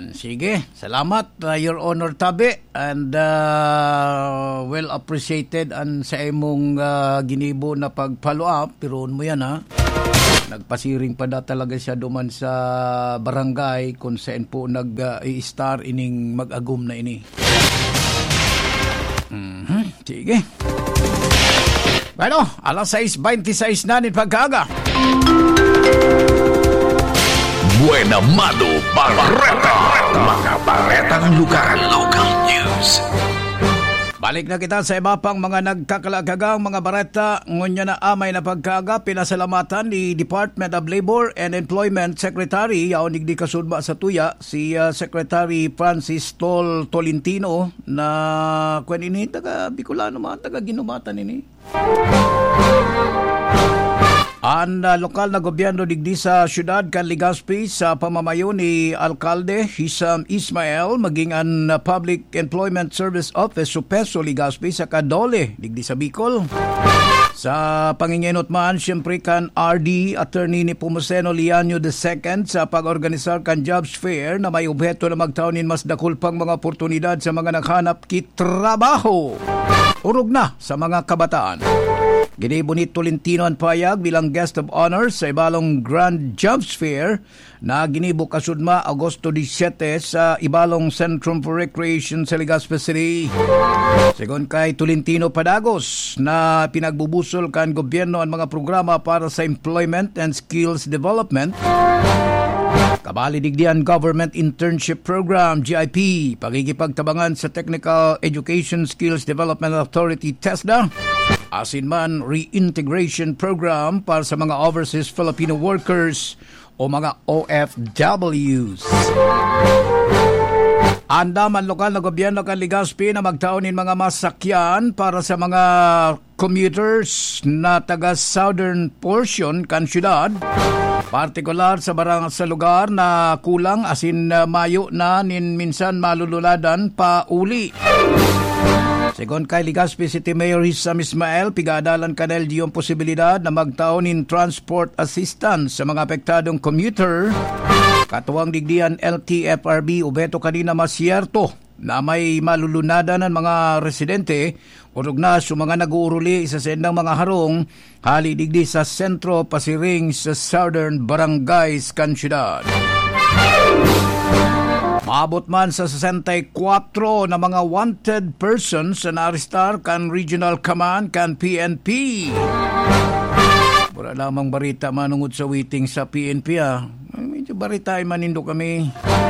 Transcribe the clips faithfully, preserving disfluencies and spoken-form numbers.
Sige, salamat uh, Your Honor Tabi, and uh, well appreciated an sa imong uh, ginibo na pag-follow up. Piroon mo yan, ha? Nagpasiring pa da talaga siya duman sa barangay kung saan po nag-i-star uh, ining mag-agum na ini. Mm-hmm. Sige. Bueno, alas sais twenty-six na ni pagkaga. Buena Mano Barreta, mga baretang lugar, local news. Balik na kita sa iba pang mga nagkakalagagang mga bareta. Ngunya na amay na pagkaga, pinasalamatan ni Department of Labor and Employment Secretary, yaon nigdi kasudma sa tuya, si uh, Secretary Francis Tol Tolentino, na kwen ini, taga Bicolano mga, taga Ginumatan ini. Ang uh, lokal na gobyerno digdi sa syudad kan Legazpi sa pamamayo ni Alkalde Hisam Ismael maging ang uh, Public Employment Service Office Supeso Legazpi sa Kadole digdi sa Bicol. Sa pangingenot man, siyempre kan R D Attorney ni Pumoseno Lianyo the second sa pag-organisar kan Jobs Fair na may objeto na magtaunin mas dakul pang mga oportunidad sa mga naghanap kitrabaho. Urog na sa mga kabataan. Ginibo ni Tolentino ang payag bilang guest of honor sa ibalong Grand Jobs Fair na ginibo kasudma Agosto seventeen sa ibalong Centrum for Recreation sa Legazpi City. Segon kay Tolentino Padagos na pinagbubusol kan gobyerno ang mga programa para sa employment and skills development. Kabali digdian Government Internship Program, G I P, pagigipagtabangan sa Technical Education Skills Development Authority, TESDA, asin man reintegration program para sa mga overseas Filipino workers o mga O F Ws. Andaman lokal na gobyerno kan Legazpi na magtaunin mga masakyan para sa mga commuters na taga southern portion kan syudad, partikular sa barang sa lugar na kulang asin uh, mayo na nin minsan malululadan pa uli. Segon kay Legazpi City Mayor Hisam Ismael, pigadalan kanel di yung posibilidad na magtaunin transport assistance sa mga apektadong commuter. Katuwang digdian L T F R B ubeto kanina masyerto na may malulunadan ng mga residente urog na sa mga nag-uuruli sa sendang mga harong hali digdi sa sentro pasiring sa southern barangays kan syudad. Maabot man sa sixty-four na mga wanted persons na naarestar kan Regional Command kan P N P. Wala lamang barita manungod sa waiting sa P N P, ah. Medyo barita ay manindo kami.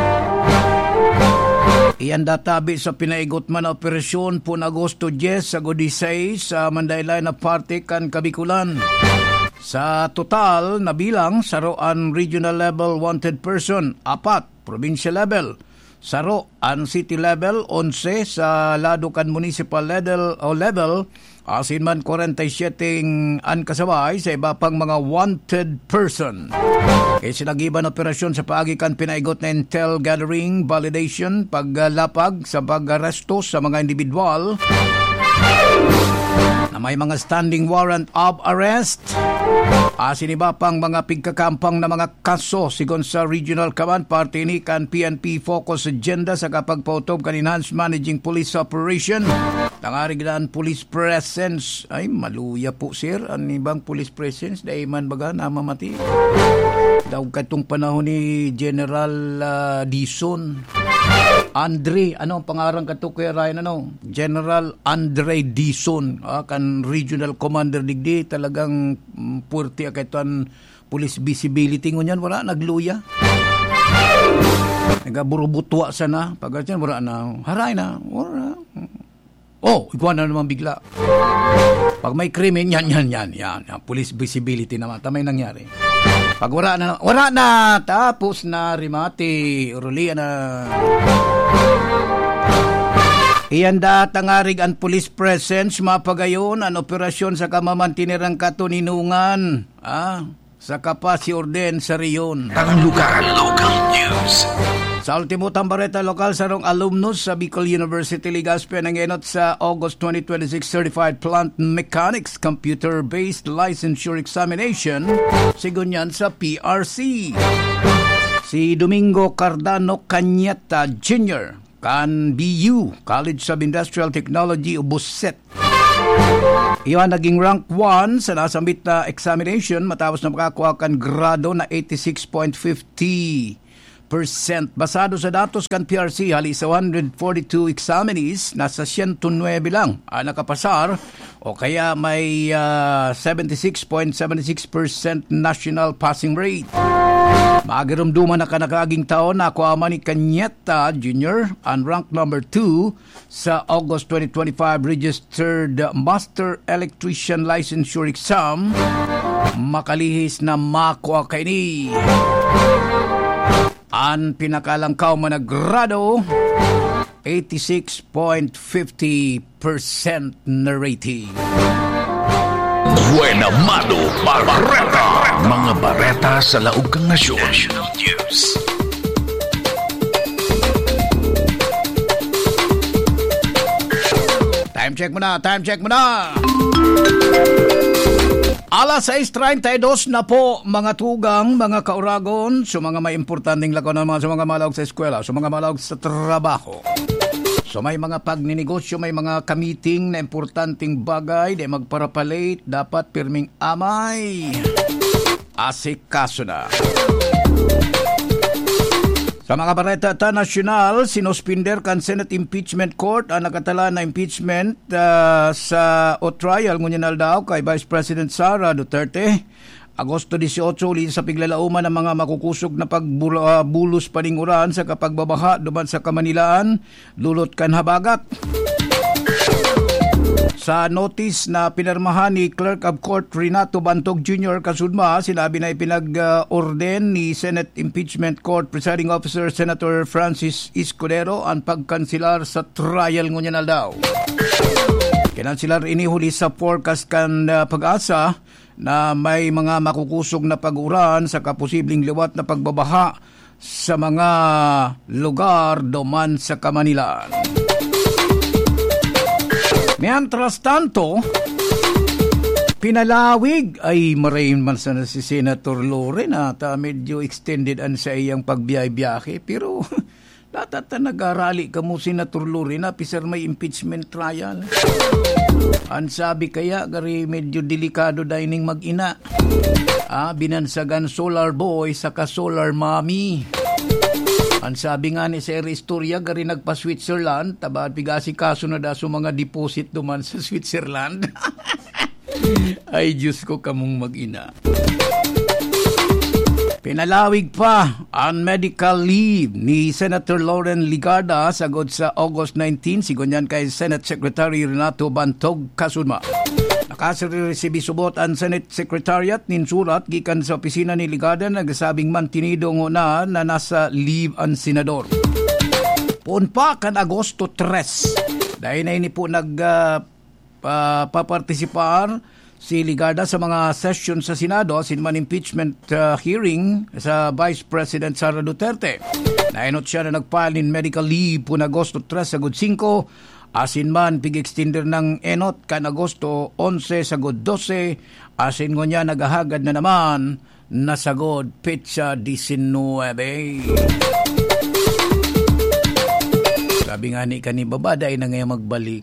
Iyan databi sa pinaigot man na operasyon po na Agosto ten sa Godisay sa Mandaylay na parte kan Kabikulan. Sa total na bilang, saroan regional level wanted person, apat, provincial level. Saro ang city level, eleven sa Laducan municipal level o level, asin man forty-seven ang kasabay sa iba pang mga wanted person. Kaya sinagiban operasyon sa paagikan pinaigot na intel gathering, validation, paglapag sa pag-aresto sa mga individual na may mga standing warrant of arrest. Asin iba pang mga pigkakampang na mga kaso sigon sa Regional Command party ni kan P N P focus agenda sa kapagpautob kan enhanced managing police operation. Tangarig na police presence. Ay, maluya po sir. Ang ibang police presence dahil man baga namamati. Daw katong panahon ni General uh, Dizon. Andre, ano ang pangarang kato kay Ryan, ano? General Andre Dizon, ah, kan Regional Commander digdi, talagang um, puerti akaitan police visibility ngunyan, wala, nagluya. Nagaburubutwa sana, pagkatyan, wala na, haray na, wala. Oh, ikaw na naman bigla. Pag may krimen, yan, yan, yan, yan, yan, police visibility naman, tamay nangyari. Pag wala na, wala na, tapos na, rimati, urulian na. Iyan da tangarig ang police presence mapagayon ang operasyon sa kamamantinirang katuninungan ah, sa kapasi orden sa riyon. Ang lugar, local news. Sa ultimo tambareta lokal sarong alumnus sa Bicol University Legazpi nangenot sa August twenty twenty-six Certified Plant Mechanics Computer-Based Licensure Examination sigunyan sa P R C. Si Domingo Cardano Cañeta Junior kan B U, College of Industrial Technology, Buset. Iyon naging rank one sa nasambit na examination matapos na makakuha kan grado na eighty-six point five zero percent. Basado sa datos kan P R C, hali sa one hundred forty-two examinees, nasa one hundred nine lang ang nakapasar o kaya may uh, seventy-six point seven six percent national passing rate. Magirumduman na kanakaging taon na ako ama ni Cañeta Junior ang rank number two sa August twenty twenty-five registered Master Electrician Licensure Exam. Makalihis na makuha kaini. Ang pinakalangkaw man na grado, eighty-six point five zero percent na rating. Buena Mano Barreta. Mga bareta sa laog kang nasyon. National News. Time check mo na, time check mo na. Alas sais treinta y dos na po, mga tugang, mga kauragon, so mga may importanteng lakaw na mga sa mga malawag sa eskwela, so mga malawag sa trabaho. So may mga pagninegosyo, may mga kamiting na importanteng bagay, di magparapalate, dapat pirming amay. Asikaso na. Sa mga bareta ta nasyonal, sinuspinder kan Senate Impeachment Court ang nakatala na impeachment uh, sa o trial ngunyan daw kay Vice President Sara Duterte. Agosto eighteen, uli sa piglalauman ng mga makukusog na pagbulos paninguran sa kapagbabaha duman sa Kamanilaan, lulot kan habagat. Sa notice na pinirmahan ni Clerk of Court Renato Bantog Junior kasudma, sinabi na ipinag-orden ni Senate Impeachment Court Presiding Officer Senator Francis Escudero ang pagkansilar sa trial ngunyan daw. Kinansilar inihuli sa forecast kan uh, pag-asa na may mga makukusog na pag-uran sa kaposibleng liwat na pagbabaha sa mga lugar duman sa Kamanilaan. Mientras tanto, pinalawig ay marayin man sana si Senator Lore na ta medyo extended an sa iyang pagbiyahe-biyahe. Pero datata nag-arali ka mo Senator Lore na pisar may impeachment trial. Ang sabi kaya, gari medyo delikado dining mag-ina. Ah, binansagan solar boy saka solar mommy. Ang sabi nga ni Sir Istorya, gari nagpa-Switzerland, tabad pigasi kaso na da so mga deposit duman sa Switzerland. Ay, Diyos ko kamong mag-ina. Pinalawig pa ang medical leave ni Senator Lauren Ligarda sagod sa August nineteenth, sigunyan kay Senate Secretary Renato Bantog kasudma. Nakasiresibi subot ang Senate Secretariat nin surat gikan sa opisina ni Ligarda nagsabing mantinido na na nasa leave ang senador. Poon pa kan Agosto tres, dahil na ini po nag uh, uh, papartisipar si Ligarda sa mga session sa Senado sinman impeachment uh, hearing sa Vice President Sara Duterte. Nainot siya na nagfile in medical leave po na Agosto tres sagod five, asin man pig-extender ng enot kan Agosto eleven sagod twelve, asin ngo niya nagahagad na naman nasagod petsa nineteen. Sabi nga ni kanibabaday na ngayon magbalik.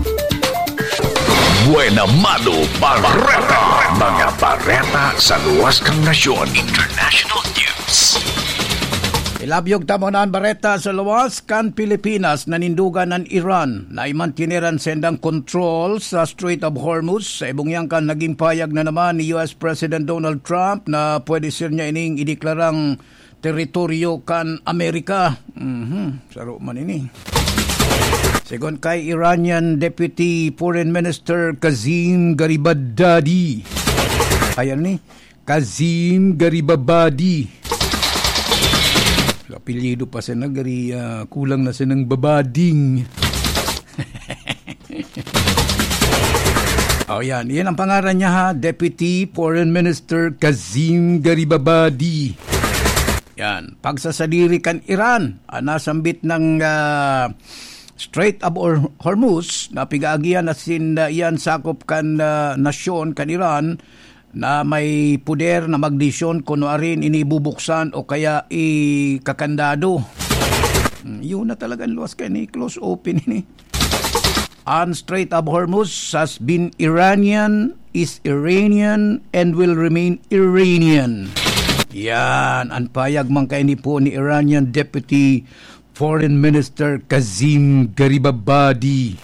Buena Mano Barreta. Mga bareta sa luwas kang nasyon. International News. Ilabyog tamonan bareta sa luwas kan Pilipinas nanindugan ng Iran na imantineran sendang control sa Strait of Hormuz. Sa ibungyang kan naging payag na naman ni U S President Donald Trump na pwede sir niya ining ideklarang teritoryo kan Amerika. Mm-hmm. Saro man ini. Segon kay Iranian Deputy Foreign Minister Kazim Garibabadi. Ayan ni, Kazim Garibabadi. Apelyido pa siya na, gari, uh, kulang na siya ng babading. Oh, yan. Yan ang pangalan niya ha, Deputy Foreign Minister Kazim Garibabadi. Yan. Pagsasadiri kan Iran, ah, nasambit ng uh, Strait of Hormuz na pigaagian na sin uh, iyan sakop kan uh, nasyon kan Iran na may puder na magdesisyon kung arin inibubuksan o kaya ikakandado. Yun na talagang luwas kayo ni close open ini. Ang Strait of Hormuz has been Iranian, is Iranian, and will remain Iranian. Yan, ang payag man kayo ni po ni Iranian Deputy Foreign Minister Kazim Garibabadi.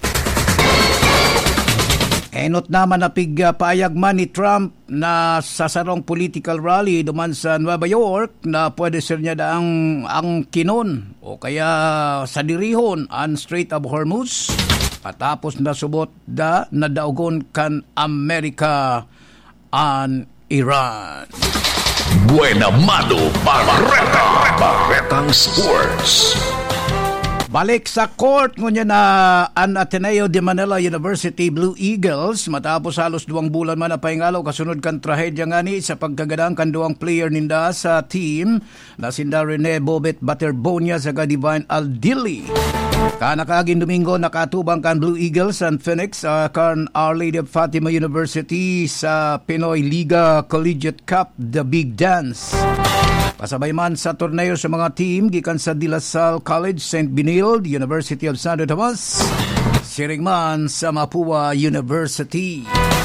Enot naman na pigpayag man ni Trump na sasarong political rally duman sa Nueva York na pwede sir niya daang ang kinon o kaya sa dirihon ang Strait of Hormuz. Patapos na subot da na daugon kan Amerika an Iran. Buena Mano Barreta, Barretang Sports. Balik sa court ngunya na ang Ateneo de Manila University Blue Eagles matapos halos duwang bulan man na paingalaw kasunod kan trahedya ngani sa pagkagadang kan duwang player ninda sa team na sinda Rene Bobet Baterbonia sa Divine Aldili. Kanakagin Domingo nakatubang kan Blue Eagles and Phoenix uh, kan Our Lady of Fatima University sa Pinoy Liga Collegiate Cup The Big Dance. Pasabay man sa torneo sa mga team gikan sa De La Salle College, Saint Benilde, University of Santo Tomas, siring man sa Mapua University.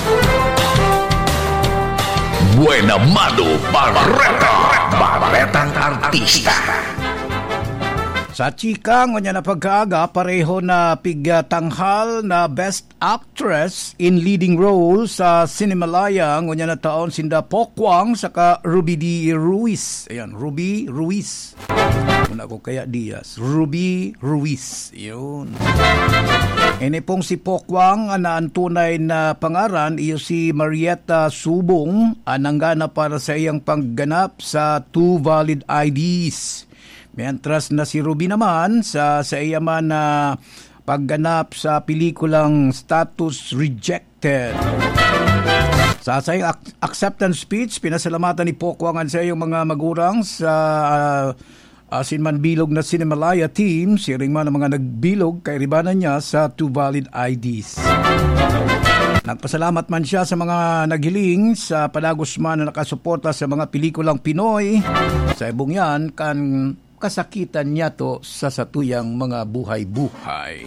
Buena Mano Barreta, Barretang Artista. Sa chika, ngunya na pagkaaga, pareho na pigtanghal na Best Actress in Leading Role sa Cinemalaya, ngunya na taon sinda Pokwang saka Ruby D. Ruiz. Ayan, Ruby Ruiz. Muna ko kaya Diaz. Ruby Ruiz. Yun. Ini pong si Pokwang, na ang tunay na pangaran, iyo si Marietta Subong, ananggana para sa iyang pagganap sa two valid I Ds. Mientras na si Ruby naman sa sa iya man na pagganap sa pelikulang Status Rejected. Sa sa acceptance speech, pinasalamatan ni Pokwangan sa iyong mga magurang sa uh, asinman bilog na Cinemalaya team, siring man ang mga nagbilog kay ribanan niya sa two valid I Ds. Nagpasalamat man siya sa mga naghiling sa padagos man na nakasuporta sa mga pelikulang Pinoy. Sa ibong yan, kan kasakitan niya to sa satuyang mga buhay-buhay.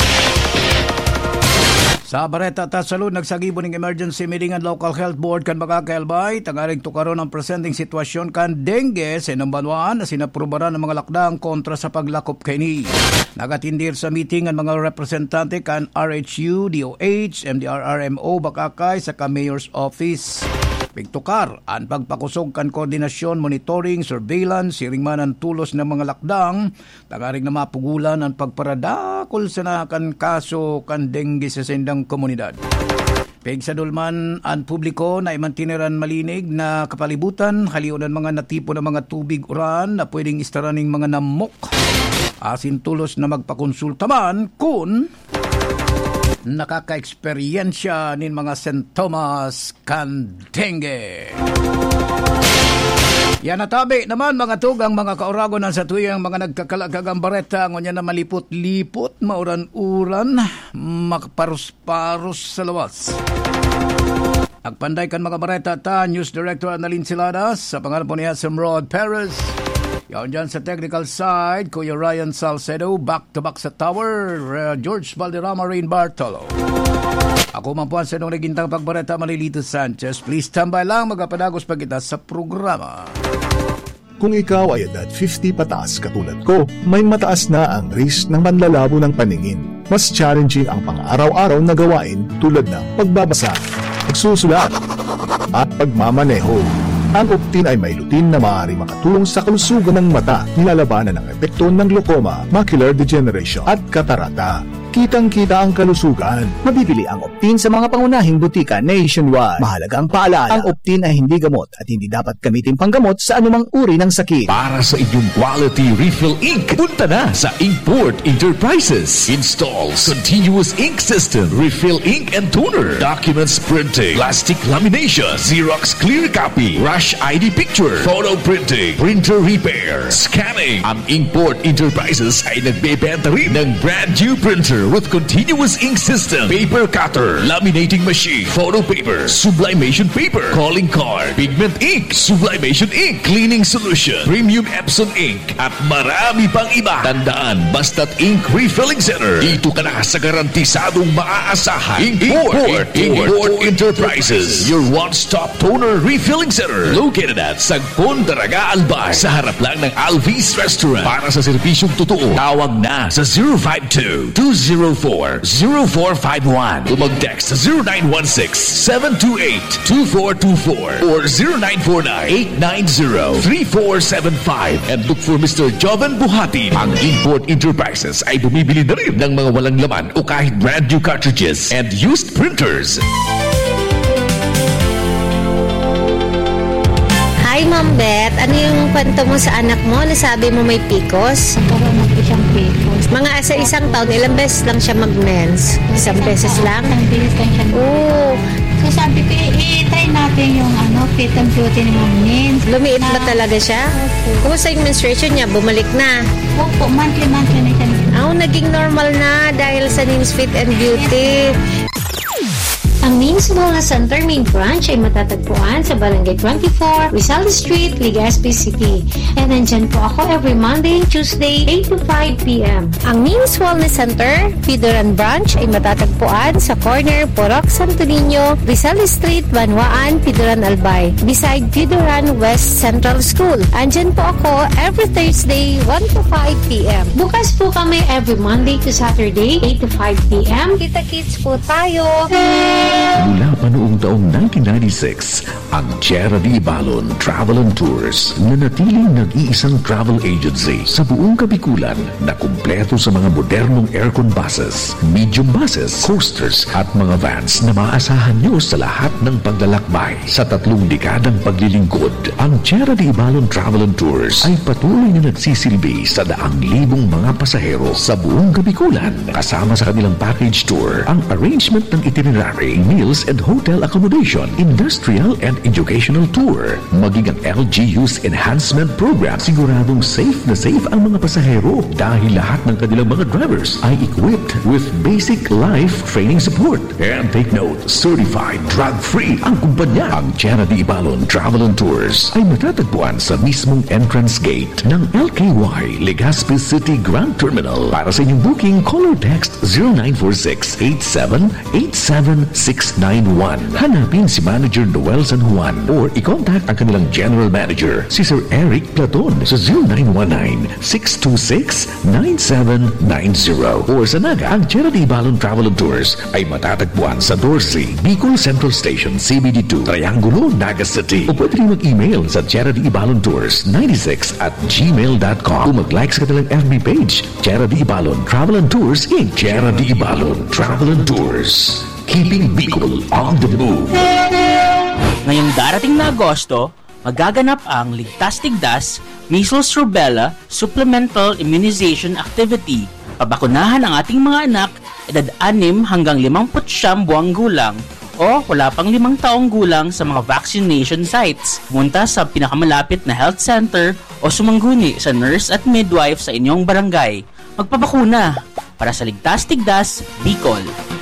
Sa Barreta Tasalud, nagsagibo ng emergency meeting ang local health board kan makakaelbay. Tangaring tukaron ang presenting sitwasyon kan dengue sa Inambanwaan na sinaprubaran ng mga lakdang kontra sa paglakop kaini. Nagatindir sa meeting ang mga representante kan R H U, D O H, M D R R M O, Bakakay sa ka-mayor's office. Pigtukar ang pagpakusog kan koordinasyon, monitoring, surveillance, siring man ang tulos ng mga lakdang, tagaring na mapugulan ang pagparadakol sa nakan kaso kan dengue sa sendang komunidad. Pigsadulman ang publiko na imantiniran malinig na kapalibutan, haliunan mga natipo ng mga tubig uran na pwedeng istaraning mga namok. Asin tulos na magpakonsulta man kung nakaka-eksperyensya nin mga sintomas kan dengue. Yan natabi naman mga tugang mga kauragon sa tuyang mga nagkakalagagang Barreta ngonya na malipot-lipot, mauran-uran, makaparus-parus sa lawas. Agpanday kan mga Barreta ta, News Director Annalyn Siladas, sa pangalan po niya Sam Rod Perez. Yan dyan sa technical side, Kuya Ryan Salcedo, back-to-back sa tower, uh, George Valderrama, Rain Bartolo. Ako man po ang sa nung nagintang pagbareta, Marilito Sanchez. Please tambay lang, magapadagos pa kita sa programa. Kung ikaw ay edad fifty pataas katulad ko, may mataas na ang risk ng panlalabo ng paningin. Mas challenging ang pang-araw-araw na gawain tulad ng pagbabasa, pagsusulat, at pagmamaneho. Ang Optin ay may lutin na maaari makatulong sa kalusugan ng mata, nilalabanan ang epekto ng glaucoma, macular degeneration at katarata. Kitang-kita ang kalusugan. Mabibili ang Optin sa mga pangunahing butika nationwide. Mahalagang paalala, ang Optin ay hindi gamot at hindi dapat gamitin panggamot sa anumang uri ng sakit. Para sa inyong quality refill ink, punta na sa Inkport Enterprises. Installs continuous ink system, refill ink and toner, documents printing, plastic lamination, Xerox clear copy, Rush I D picture, photo printing, printer repair, scanning. Ang Inkport Enterprises ay nagbebenta rin ng brand new printer printer with continuous ink system, paper cutter, laminating machine, photo paper, sublimation paper, calling card, pigment ink, sublimation ink, cleaning solution, premium Epson ink, at marami pang iba. Tandaan, basta't ink refilling center. Dito ka na sa garantisadong maaasahan. Inkport, Inkport Enterprises, your one-stop toner refilling center. Located at Sagpon, Daraga, Albay, sa harap lang ng Alvis Restaurant. Para sa serbisyong totoo, tawag na sa zero five two, two zero four, zero four five one. O mag-text sa zero nine one six, seven two eight, two four two four or zero nine four nine, eight nine zero, three four seven five and look for Mister Jovan Buhati. Ang Inkport Enterprises ay bumibili na rin ng mga walang laman o kahit brand new cartridges and used printers. Hi, Ma'am Beth. Ano yung kwento mo sa anak mo? Nasabi mo may P C O S? Nagkaroon na po siyang P C O S. Mga sa isang taon, ilang beses lang siya mag-mens? Isang beses lang? Isang beses lang siya. Oo. So sabi ko, i-try natin yung ano, fit and beauty ng mga mens. Lumiit ba talaga siya? Kumusta yung menstruation niya? Bumalik na? Opo, monthly-monthly na siya. Ah, naging normal na dahil sa Nims Fit and Beauty. Ang Nims Wellness Center main branch ay matatagpuan sa Barangay twenty-four, Rizal Street, Legazpi City. And nandyan po ako every Monday and Tuesday, eight to five p.m. Ang Nims Wellness Center, Pidoran Branch ay matatagpuan sa corner Porok Santo Niño, Rizal Street, Banwaan, Pidoran Albay, beside Pidoran West Central School. Andyan po ako every Thursday, one to five p.m. Bukas po kami every Monday to Saturday, eight to five p.m. Kita-kits po tayo! Mula pa noong taong nineteen ninety-six, ang Tierra de Ibalon Travel and Tours na natiling nag-iisang travel agency sa buong Kabikulan na kumpleto sa mga modernong aircon buses, medium buses, coasters at mga vans na maasahan nyo sa lahat ng paglalakbay. Sa tatlong dekadang paglilingkod, ang Tierra de Ibalon Travel and Tours ay patuloy na nagsisilbi sa daang libong mga pasahero sa buong Kabikulan. Kasama sa kanilang package tour, ang arrangement ng itinerary, meals and hotel accommodation, industrial and educational tour, maging ang L G U's enhancement program. Siguradong safe na safe ang mga pasahero dahil lahat ng kanilang mga drivers ay equipped with basic life training support. And take note, certified drug-free ang kumpanya. Ang Tierra de Ibalon Travel and Tours ay matatagpuan sa mismong entrance gate ng L K Y Legazpi City Grand Terminal. Para sa inyong booking, call or text zero nine four six, eight seven eight seven six nine one. Hanapin si Manager Noel San Juan or i-contact ang kanilang General Manager, si Sir Eric Platon sa zero nine one nine, six two six, nine seven nine zero. Or sa Naga, ang Tierra de Ibalon Travel and Tours ay matatagpuan sa Dorsey, Bicol Central Station, C B D two, Triangulo, Naga City. O pwede rin mag-email sa Tierra de Ibalon Tours ninety-six at gmail dot com o mag-like sa kanilang F B page, Tierra de Ibalon Travel and Tours Incorporated. Tierra de Ibalon Travel and Tours, keeping Bicol on the move. Ngayong darating na Agosto, magaganap ang Ligtas Tigdas Measles Rubella Supplemental Immunization Activity. Pabakunahan ang ating mga anak edad anim hanggang limampu't siyam buwang gulang o wala pang limang taong gulang sa mga vaccination sites. Pumunta sa pinakamalapit na health center o sumangguni sa nurse at midwife sa inyong barangay. Magpabakuna para sa Ligtas Tigdas, Bicol.